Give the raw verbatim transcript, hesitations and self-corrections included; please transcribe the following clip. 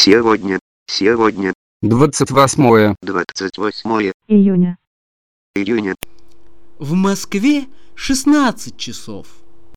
Сегодня, сегодня, двадцать восьмое двадцать восьмое июня. июня. В Москве шестнадцать часов.